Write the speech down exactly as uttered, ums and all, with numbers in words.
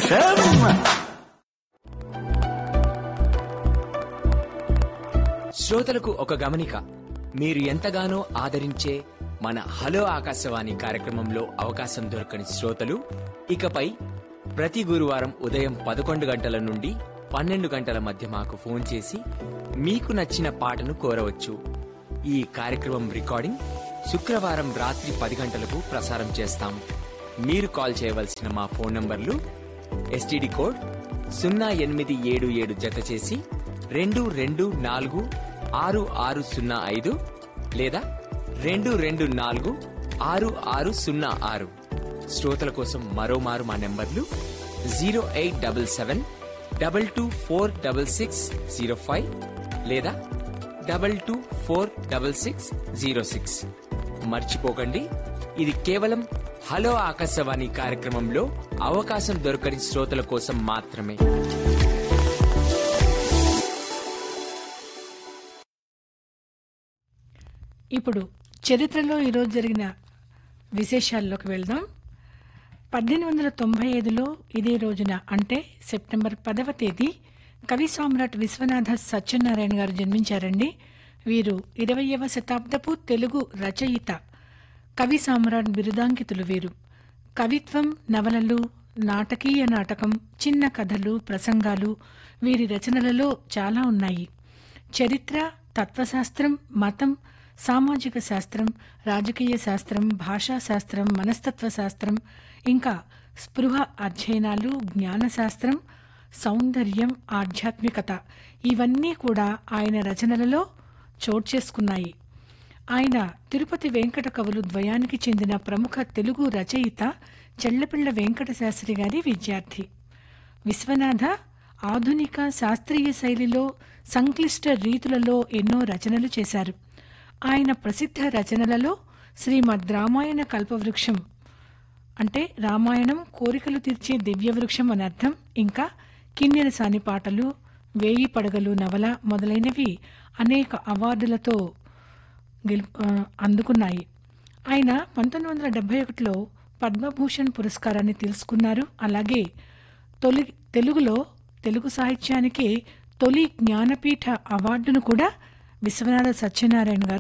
సంతోషం. శ్రోతలకు ఒక గమనిక. మీరు ఎంతగానో ఆదరించే మన హలో ఆకాశవాణి కార్యక్రమంలో అవకాశం దొరకని శ్రోతలు ఇకపై ప్రతి గురువారం ఉదయం పదకొండు గంటల నుండి పన్నెండు గంటల మధ్య మాకు ఫోన్ చేసి మీకు నచ్చిన పాటను కోరవచ్చు. ఈ కార్యక్రమం రికార్డింగ్ శుక్రవారం రాత్రి పది గంటలకు ప్రసారం చేస్తాం. మీరు కాల్ చేయవలసిన మా ఫోన్ నంబర్లు ఎస్టీడీ కోడ్ సున్నా ఎనిమిది ఏడు ఏడు జత చేసి రెండు రెండు నాలుగు ఆరు ఆరు సున్నా ఐదు లేదా రెండు రెండు నాలుగు ఆరు ఆరు సున్నా ఆరు. శ్రోతల కోసం మరోమారు మా నెంబర్లు zero eight double seven double two four double six zero five లేదా double two four double six zero six. మర్చిపోకండి, ఇది కేవలం హలో ఆకాశవాణి కార్యక్రమంలో అవకాశం దొరకని శ్రోతల కోసం మాత్రమే. ఇప్పుడు చరిత్రలో ఈరోజు జరిగిన విశేషాల్లోకి వెళ్దాం. పద్దెనిమిది వందల తొంభై ఐదులో ఇదే రోజున అంటే సెప్టెంబర్ పదవ తేదీ కవి సామ్రాట్ విశ్వనాథ సత్యనారాయణ గారు జన్మించారండి. వీరు ఇరవయవ శతాబ్దపు తెలుగు రచయిత, కవి సామ్రాట్ బిరుదాంకితులు. వీరు కవిత్వం, నవలలు, నాటకీయ నాటకం, చిన్న కథలు, ప్రసంగాలు వీరి రచనలలో చాలా ఉన్నాయి. చరిత్ర, తత్వశాస్త్రం, మతం, సామాజిక శాస్త్రం, రాజకీయ శాస్త్రం, భాషా శాస్త్రం, మనస్తత్వ శాస్త్రం, ఇంకా స్పృహ అధ్యయనాలు, జ్ఞానశాస్త్రం, సౌందర్యం, ఆధ్యాత్మికత ఇవన్నీ కూడా ఆయన రచనలలో చోటు చేసుకున్నాయి. ఆయన తిరుపతి వెంకట కవులు ద్వయానికి చెందిన ప్రముఖ తెలుగు రచయిత చెళ్లపిళ్ల వెంకట శాస్త్రి గారి విద్యార్థి. విశ్వనాథ ఆధునిక శాస్త్రీయ శైలిలో సంక్లిష్ట రీతులలో ఎన్నో రచనలు చేశారు. ఆయన ప్రసిద్ధ రచనలలో శ్రీమద్ రామాయణ కల్పవృక్షం అంటే రామాయణం కోరికలు తీర్చే దివ్యవృక్షం అని అర్థం, ఇంకా కిన్నెర సాని పాటలు, వేయి పడగలు నవల మొదలైనవి అనేక అవార్డులతో గెలు అందుకున్నాయి. ఆయన పంతొమ్మిది వందల డెబ్బై ఒకటిలో పద్మభూషణ్ పురస్కారాన్ని తీసుకున్నారు. అలాగే తొలి తెలుగులో తెలుగు సాహిత్యానికి తొలి జ్ఞానపీఠ అవార్డును కూడా విశ్వనాథ సత్యనారాయణ గారు